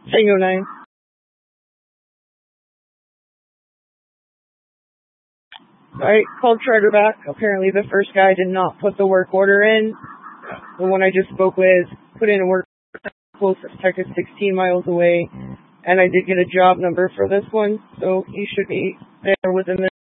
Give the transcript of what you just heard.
Tango 9. I called Charter back. Apparently the first guy did not put the work order in. The one I just spoke with put in a work closest tech is 16 miles away. And I did get a job number for this one, so he should be there within the